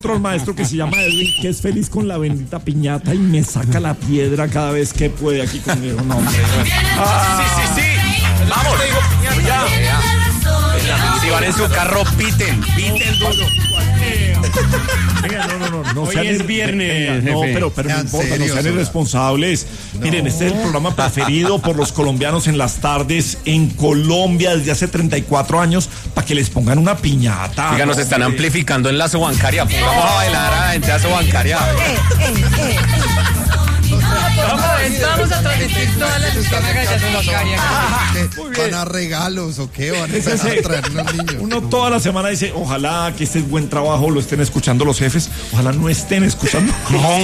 Otro maestro que se llama Edwin, que es feliz con la bendita piñata y me saca la piedra cada vez que puede aquí conmigo. No, hombre. Sí. Vamos. Ya. Si van en su carro, piten duro. No Hoy es viernes, no, jefe. pero no importa, no sean irresponsables. Miren, este es el programa preferido por los colombianos en las tardes en Colombia desde hace 34 años para que les pongan una piñata. Oiga, nos están amplificando en la Sobancaria. Vamos a bailar a la gente a Sobancaria. Vamos a transmitir todas las luciérnagas de Sobancaria. ¿Van a regalos o qué? ¿Van a traer unos niños? Uno toda la semana dice, ojalá que este buen trabajo lo estén escuchando los jefes, ojalá no estén escuchando.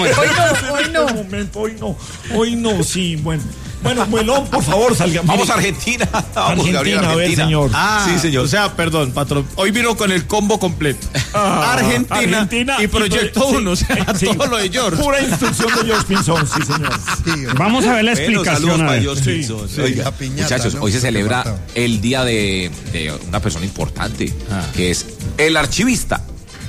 Hoy no, sí, bueno. Bueno, Muelón, por favor, salgamos. Vamos a Argentina. Argentina, a ver, señor. Sí, señor. O sea, perdón, patrón. Hoy vino con el combo completo. Argentina y Proyecto 1. O sea, todo lo de George. Pura instrucción de George Pinzón, sí, señor. Vamos a ver la explicación. A ver. Oiga, piñata, muchachos, ¿no? hoy se celebra el día de una persona importante, que es el archivista.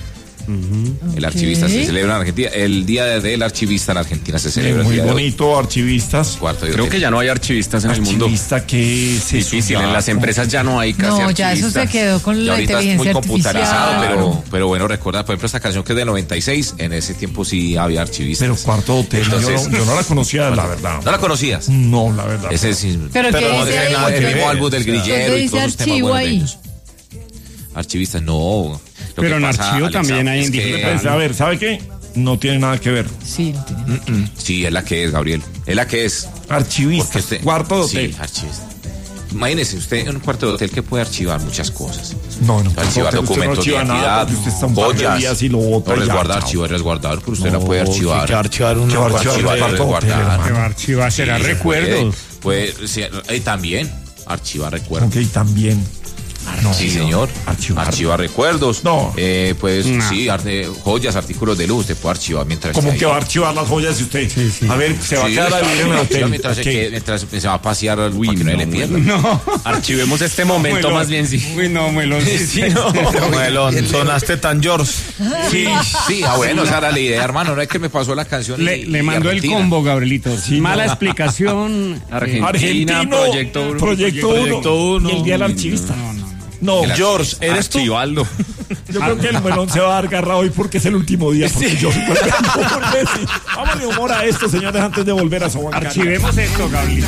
El archivista se celebra en Argentina. El día del archivista en Argentina se celebra. Muy el día bonito, archivistas. Creo que ya no hay archivistas en el mundo. Archivista que es difícil, en las empresas ya no hay casi No, archivistas. ya eso se quedó con la ahorita inteligencia es muy computarizado, artificial. pero bueno, recuerda, por ejemplo, esta canción que es del 96, en ese tiempo sí había archivistas. Pero Cuarto Hotel, Entonces, yo no la conocía, la verdad. ¿No la conocías? No, la verdad. Ese sí. Pero ¿qué no, dice ese ahí? el mismo álbum del grillero y dice todos los temas archivo buenos de ahí? ellos. Archivistas, no. Lo Pero que en pasa, archivo Alexa, también hay es que- indígenas. A ver, ¿sabe qué? No tiene nada que ver. Sí, lo tiene. Sí, es la que es, Gabriel. Es la que es. Archivista, Cuarto de Hotel. Sí, archivista. Imagínese usted en un cuarto de hotel que puede archivar muchas cosas. No, Archivar documentos de nada, identidad, porque usted está un par de joyas. días y lo bota No, y ya, resguardar, chao. archivar, resguardar, pero usted la puede archivar. Que archivar ¿Qué uno. va a archivar? Archivar y Cuarto Hotel, resguardar. Que va a archivar, será Sí, recuerdos. Puede, sí, también archivar recuerdos. Ok, también. No, Sí, señor. Archivar. recuerdos. No. Pues No. sí, joyas, artículos de luz, usted puede archivar mientras ¿Cómo esté que ahí. va a archivar las joyas y usted? Sí. A ver, se va a Sí, quedar a vivir en el hotel. mientras se va a pasear para que no le pierda. No. Archivemos este momento más bien, sí. Uy, no, Muelón. Muelón, sonaste tan George. Sí, bueno, esa era la idea, hermano. No es que me pasó la canción. Le mandó el Argentina. combo, Gabrielito. Mala explicación. Argentina, Proyecto Proyecto 1. Y el día del archivista. No, George, ¿eres tú? Archivaldo. yo creo que el melón se va a dar garra hoy porque es el último día. Porque yo Vámonos de humor a esto, señores, antes de volver a Sobancaria. Archivemos esto, Gabrielito.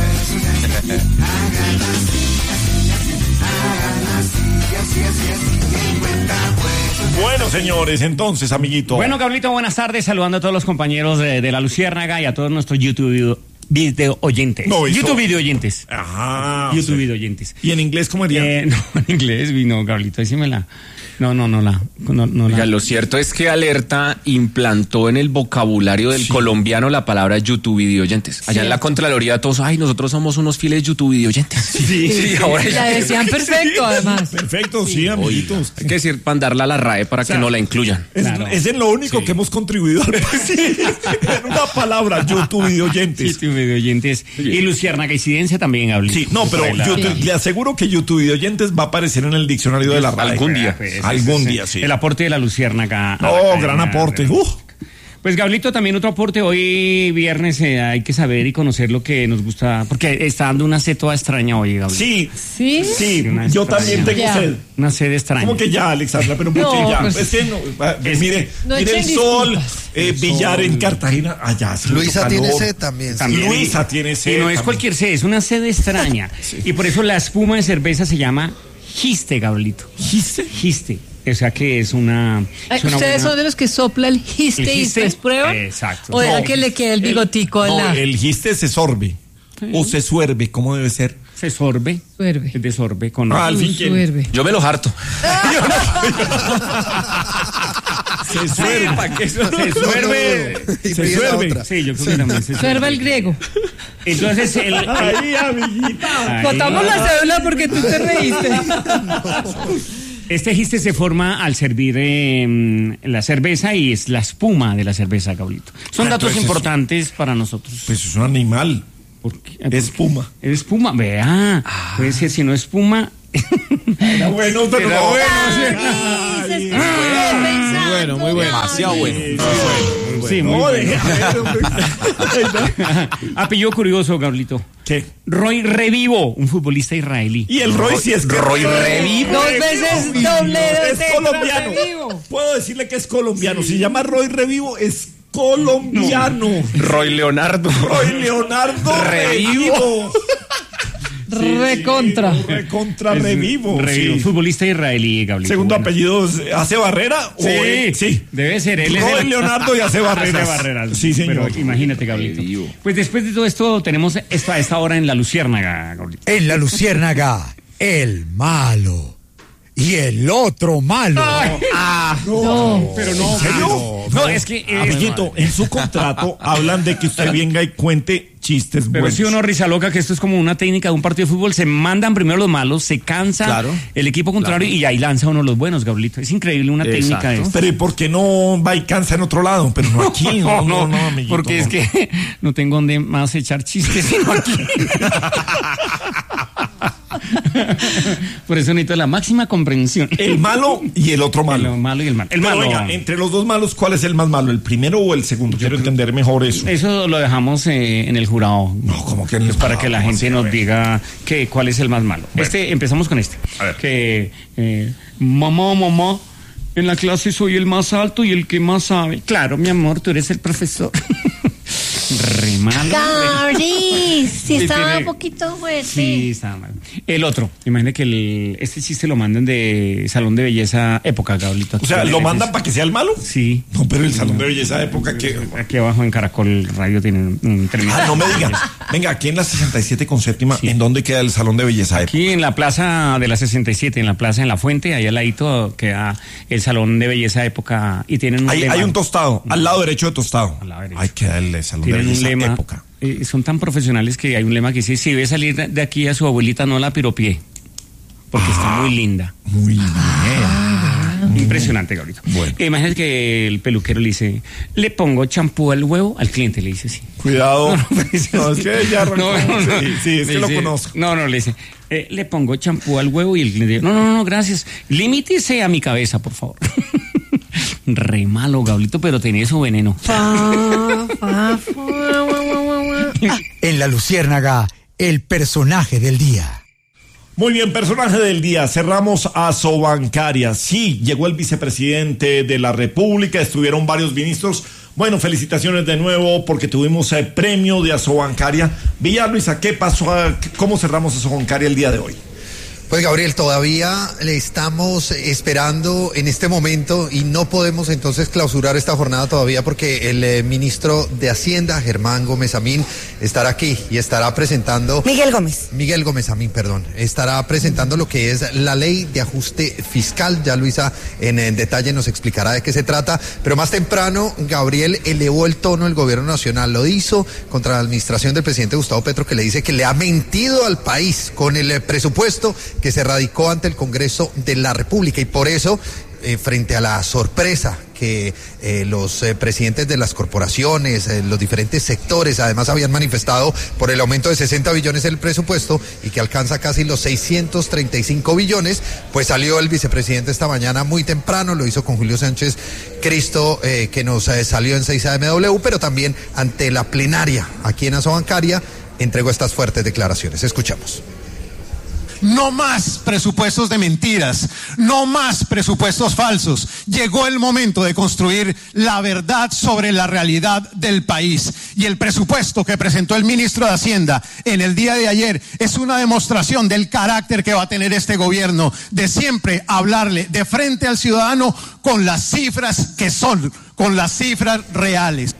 Bueno, señores, entonces, amiguito. Bueno, Gabrielito, buenas tardes. Saludando a todos los compañeros de La Luciérnaga y a todos nuestros YouTube video oyentes. No, eso- YouTube video oyentes. Ajá. YouTube video oyentes. ¿Y en inglés cómo haría? No, en inglés vino, Gabrielito, decímela. No la. Oiga, lo cierto es que Alerta implantó en el vocabulario del colombiano la palabra YouTube videoyentes. Allá en la Contraloría todos, nosotros somos unos fieles YouTube videoyentes. Sí, ahora La decían perfecto, además. Perfecto, sí, amiguitos. hay que decir, mandarla a la RAE para que no la incluyan. Claro. Es en lo único que hemos contribuido al país. En una palabra, YouTube video oyentes. YouTube video oyentes. Y Luciérnaga incidencia también, Gabrielito. Sí, no, pero yo le aseguro que YouTube video oyentes va a aparecer en el diccionario de la RAE. Algún día. Algún día, sí. El aporte de la Luciérnaga. No, gran aporte. Pues, Gabrielito, también otro aporte. Hoy viernes hay que saber y conocer lo que nos gusta, porque está dando una sed toda extraña hoy, Gabrielito. Sí, ¿Sí? Una yo extraña. también tengo Ya. sed. Una sed extraña. ¿Cómo que ya, Alexandra? Pero ¿por qué No, ya? pues- Es que no, mire No el echen sol, disculpas. billar en Cartagena, allá hace mucho Luisa tiene calor. sed también. También. Luisa tiene sed. Y no es también. cualquier sed, es una sed extraña. Y por eso la espuma de cerveza se llama giste, Gabrielito. ¿Giste? Giste. O sea que es una. Es una ¿Ustedes buena- son de los que sopla el giste ¿El y giste? después prueban? Exacto. ¿O deja No, que le quede el bigotico en No, la... el giste se sorbe. O se suerbe, ¿cómo debe ser? Se sorbe. Suerbe. Es de sorbe con. Al fin, ¿quién? Suerbe. Yo me los harto. Se suerbe. ¿Para qué eso? Se suerbe. Y Se pide la suerbe. otra. Sí, yo creo que también se Suerba el griego. Entonces, Ahí, amiguita. Ahí. Botamos la cédula porque tú te reíste. Este giste se forma al servir la cerveza y es la espuma de la cerveza, Gabrielito. Son datos Entonces, importantes para nosotros. Pues es un animal. Porque, Es espuma. Es espuma, vea. Puede ser, si no espuma. Era bueno, pero Era no. bueno, Ay, Ay, bueno, muy bueno. Demasiado bueno. Sí, muy bueno. Apellido curioso, Gablito. ¿Qué? Roy Revivo, un futbolista israelí. Y el Roy sí es que Roy Revivo. Dos veces doble es colombiano. Puedo decirle que es colombiano. Si se llama Roy Revivo, es colombiano. Roy Leonardo. Roy Leonardo Revivo. Recontra. Recontra Revivo. Revivo, Sí. futbolista israelí, Gablito. Segundo Bueno. apellido, ¿hace Barrera? Sí, debe ser. Él es Roy Leonardo y hace Barreras. Hace Barreras. Sí, señor. Pero imagínate, Gablito. Revivo. Pues después de todo esto, tenemos esto a esta hora en La Luciérnaga, Gablito. En La Luciérnaga, el malo. Y el otro malo. Pero no, ¿En serio? No, es que... Amiguito, en su contrato hablan de que usted venga y cuente chistes Pero buenos. sí uno risa loca que esto es como una técnica de un partido de fútbol. Se mandan primero los malos, se cansa Claro. el equipo contrario y ahí lanza uno los buenos, Gablito. Es increíble una técnica de esto. Pero ¿y por qué no va y cansa en otro lado? Pero no aquí. No, amiguito, porque es no. que no tengo donde más echar chistes sino aquí. Por eso necesito la máxima comprensión. El malo y el otro malo. El malo y el malo. El Pero malo. venga, entre los dos malos, ¿cuál es el más malo? ¿El primero o el segundo? Quiero entender mejor eso. Eso lo dejamos en el jurado. No, como que en el Pues para jurado, que la ¿cómo gente así? nos A ver. diga cuál es el más malo. Empezamos con este. A ver. Que mamá, en la clase soy el más alto y el que más sabe. Claro, mi amor, tú eres el profesor. Re malo. Gabri, sí estaba tiene- un poquito fuerte. Sí, está mal. El otro, imagínate que este chiste lo mandan de Salón de Belleza Época, Gablito. O sea, ¿lo mandan para que sea el malo? Sí. No, pero el salón de belleza de época que... Aquí abajo en Caracol Radio tienen un término. Ah, no me digan. Venga, aquí en la 67 con séptima, ¿en dónde queda el salón de belleza de época? Aquí en la plaza de la 67, en la plaza en La Fuente, ahí al ladito queda el Salón de Belleza Época y tienen un lema. Hay un tostado, al lado derecho de tostado. Al lado derecho. Ahí queda el salón de Tienen un belleza lema. época. Son tan profesionales que hay un lema que dice, si ve salir de aquí a su abuelita, no la piropié, porque está muy linda. Muy bien. Impresionante, Gabriel. Bueno. Imagínate que el peluquero le dice, le pongo champú al huevo, al cliente le dice así. Cuidado. pues, No, es que ya arrancó. No. Sí, es que Le lo dice- conozco. No, le dice, le pongo champú al huevo y el cliente dice, no, gracias. Limítese a mi cabeza, por favor. Re malo, Gablito, pero tenía su veneno. En La Luciérnaga, el personaje del día. Muy bien, personaje del día. Cerramos Asobancaria. Sí, llegó el vicepresidente de la República, estuvieron varios ministros. Bueno, felicitaciones de nuevo porque tuvimos premio de Asobancaria. Villa Luisa, ¿qué pasó? ¿Cómo cerramos Asobancaria el día de hoy? Pues Gabriel, todavía le estamos esperando en este momento y no podemos entonces clausurar esta jornada todavía porque el ministro de Hacienda, Germán Gómez Amín, estará aquí y estará presentando... Miguel Gómez Amín, perdón. Estará presentando lo que es la ley de ajuste fiscal. Ya Luisa en detalle nos explicará de qué se trata. Pero más temprano, Gabriel elevó el tono el gobierno nacional. Lo hizo contra la administración del presidente Gustavo Petro, que le dice que le ha mentido al país con el presupuesto que se radicó ante el Congreso de la República y por eso, frente a la sorpresa que los presidentes de las corporaciones, los diferentes sectores además habían manifestado por el aumento de 60 billones del presupuesto y que alcanza casi los 635 billones, pues salió el vicepresidente esta mañana muy temprano, lo hizo con Julio Sánchez Cristo, que nos salió en 6 AMW, pero también ante la plenaria aquí en Asobancaria entregó estas fuertes declaraciones. Escuchamos. No más presupuestos de mentiras, no más presupuestos falsos. Llegó el momento de construir la verdad sobre la realidad del país. Y el presupuesto que presentó el ministro de Hacienda en el día de ayer es una demostración del carácter que va a tener este gobierno, de siempre hablarle de frente al ciudadano con las cifras que son, con las cifras reales.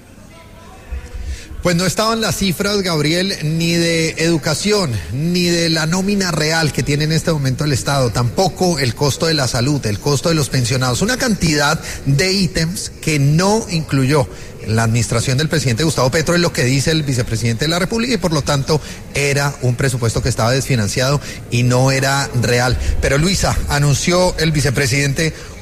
Pues no estaban las cifras, Gabriel, ni de educación, ni de la nómina real que tiene en este momento el Estado, tampoco el costo de la salud, el costo de los pensionados, una cantidad de ítems que no incluyó la administración del presidente Gustavo Petro, es lo que dice el vicepresidente de la República y por lo tanto era un presupuesto que estaba desfinanciado y no era real. Pero Luisa, anunció el vicepresidente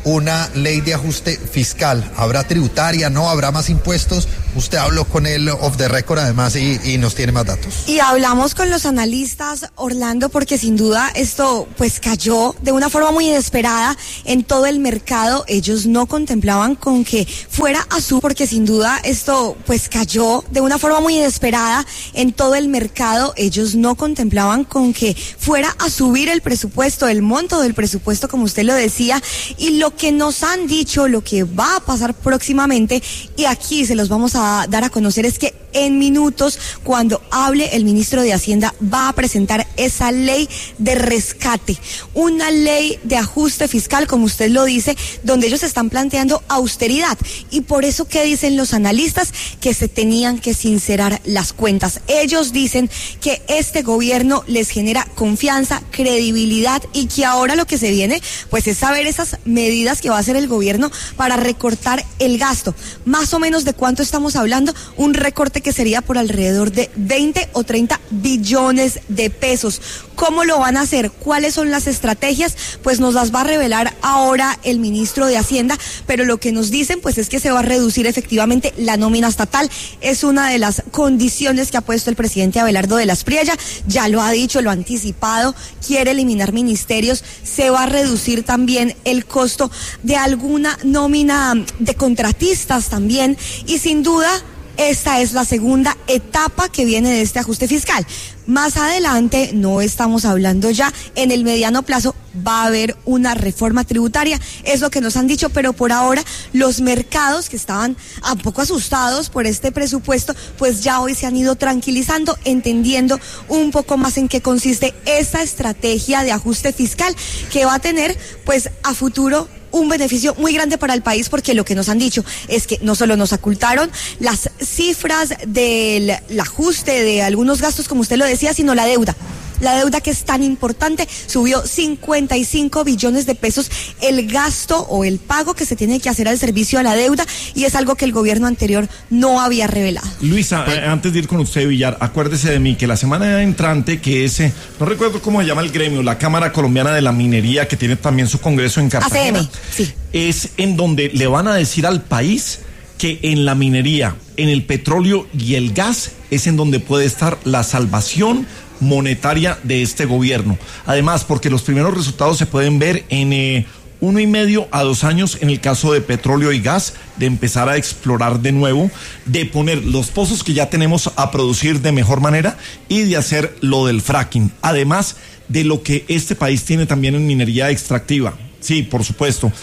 una ley de ajuste fiscal. ¿Habrá tributaria? ¿No? ¿Habrá más impuestos? Usted habló con él off the record además y nos tiene más datos. Y hablamos con los analistas, Orlando, porque sin duda esto pues cayó de una forma muy inesperada en todo el mercado. Ellos no contemplaban con que fuera a subir, porque sin duda esto pues cayó de una forma muy inesperada en todo el mercado. Ellos no contemplaban con que fuera a subir el presupuesto, el monto del presupuesto, como usted lo decía, y lo que nos han dicho, lo que va a pasar próximamente, y aquí se los vamos a dar a conocer, es que en minutos, cuando hable el ministro de Hacienda, va a presentar esa ley de rescate, una ley de ajuste fiscal, como usted lo dice, donde ellos están planteando austeridad, y por eso que dicen los analistas que se tenían que sincerar las cuentas. Ellos dicen que este gobierno les genera confianza, credibilidad, y que ahora lo que se viene pues es saber esas medidas que va a hacer el gobierno para recortar el gasto. Más o menos, ¿de cuánto estamos hablando? Un recorte que sería por alrededor de 20 o 30 billones de pesos. ¿Cómo lo van a hacer? ¿Cuáles son las estrategias? Pues nos las va a revelar ahora el ministro de Hacienda, pero lo que nos dicen pues es que se va a reducir efectivamente la nómina estatal. Es una de las condiciones que ha puesto el presidente Abelardo de la Espriella, ya lo ha dicho, lo ha anticipado, quiere eliminar ministerios, se va a reducir también el costo de alguna nómina de contratistas también, y sin duda esta es la segunda etapa que viene de este ajuste fiscal. Más adelante, no estamos hablando ya, en el mediano plazo va a haber una reforma tributaria, es lo que nos han dicho, pero por ahora los mercados, que estaban un poco asustados por este presupuesto, pues ya hoy se han ido tranquilizando, entendiendo un poco más en qué consiste esta estrategia de ajuste fiscal, que va a tener pues a futuro un beneficio muy grande para el país, porque lo que nos han dicho es que no solo nos ocultaron las cifras del ajuste de algunos gastos, como usted lo decía, sino la deuda. La deuda, que es tan importante, subió 55 billones de pesos el gasto o el pago que se tiene que hacer al servicio a la deuda, y es algo que el gobierno anterior no había revelado. Luisa, antes de ir con usted, Villar, acuérdese de mí que la semana entrante, que no recuerdo cómo se llama el gremio, la Cámara Colombiana de la Minería, que tiene también su congreso en Cartagena, ACM, sí. Es en donde le van a decir al país que en la minería, en el petróleo y el gas, es en donde puede estar la salvación monetaria de este gobierno. Además, porque los primeros resultados se pueden ver en 1,5 a 2 años en el caso de petróleo y gas, de empezar a explorar de nuevo, de poner los pozos que ya tenemos a producir de mejor manera y de hacer lo del fracking. Además de lo que este país tiene también en minería extractiva. Sí, por supuesto.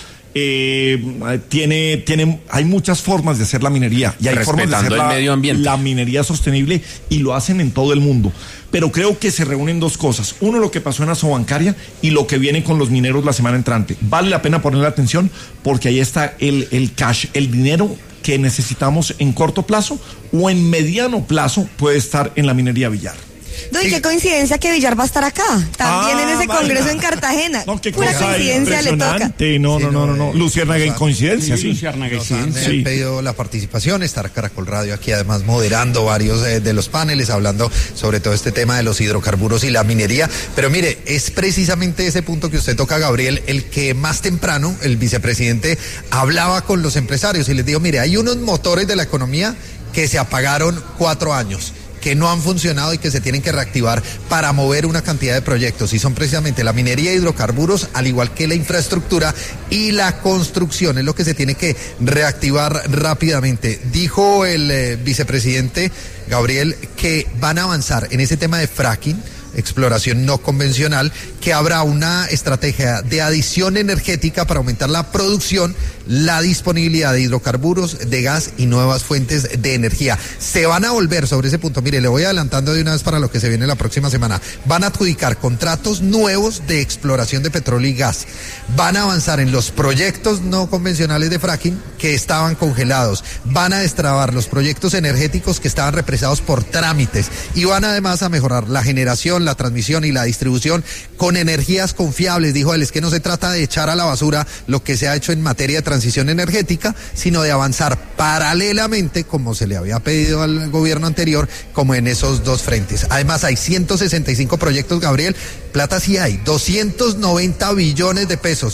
Hay muchas formas de hacer la minería, y hay formas de hacer el medio ambiente, la minería sostenible, y lo hacen en todo el mundo. Pero creo que se reúnen dos cosas: uno, lo que pasó en Asobancaria, y lo que viene con los mineros la semana entrante. Vale la pena ponerle atención, porque ahí está el cash, el dinero que necesitamos en corto plazo o en mediano plazo puede estar en la minería Villar. No, y qué coincidencia que Villar va a estar acá, también en ese congreso en Cartagena. No, qué pura coincidencia le toca. No. Luciérnaga en coincidencia, sí. Nos han pedido la participación, estar Caracol Radio aquí además moderando varios de los paneles, hablando sobre todo este tema de los hidrocarburos y la minería. Pero mire, es precisamente ese punto que usted toca, Gabriel, el que más temprano el vicepresidente hablaba con los empresarios y les dijo: mire, hay unos motores de la economía que se apagaron 4 años, que no han funcionado y que se tienen que reactivar para mover una cantidad de proyectos, y son precisamente la minería, hidrocarburos, al igual que la infraestructura y la construcción, es lo que se tiene que reactivar rápidamente. Dijo el vicepresidente Gabriel que van a avanzar en ese tema de fracking, exploración no convencional, que habrá una estrategia de adición energética para aumentar la producción, la disponibilidad de hidrocarburos, de gas y nuevas fuentes de energía. Se van a volver sobre ese punto, mire, le voy adelantando de una vez para lo que se viene la próxima semana. Van a adjudicar contratos nuevos de exploración de petróleo y gas. Van a avanzar en los proyectos no convencionales de fracking que estaban congelados. Van a destrabar los proyectos energéticos que estaban represados por trámites, y van además a mejorar la generación, la transmisión y la distribución con energías confiables. Dijo él, es que no se trata de echar a la basura lo que se ha hecho en materia de transición energética, sino de avanzar paralelamente, como se le había pedido al gobierno anterior, como en esos dos frentes. Además hay 165 proyectos, Gabriel, plata sí hay, 290 billones de pesos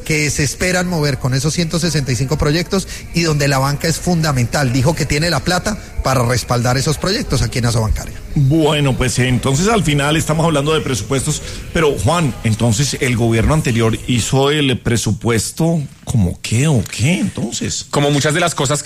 que se esperan mover con esos 165 proyectos y donde la banca es fundamental. Dijo que tiene la plata para respaldar esos proyectos aquí en Asobancaria. Bueno, pues entonces al final estamos hablando de presupuestos, pero Juan, entonces el gobierno anterior hizo el presupuesto ¿como qué o qué entonces? Como muchas de las cosas